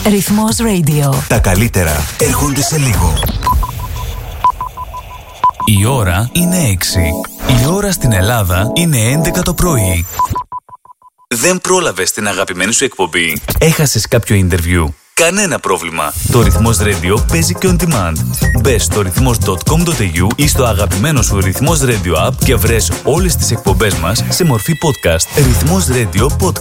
Ρυθμός Radio. Τα καλύτερα έρχονται σε λίγο. Η ώρα είναι 6. Η ώρα στην Ελλάδα είναι 11 το πρωί. Δεν πρόλαβες την αγαπημένη σου εκπομπή? Έχασες κάποιο interview? Κανένα πρόβλημα. Το Ρυθμός Radio παίζει και on demand. Μπες στο ρυθμός.com.au ή στο αγαπημένο σου Ρυθμός Radio app και βρες όλες τις εκπομπές μας σε μορφή podcast. Ρυθμός Radio Podcast.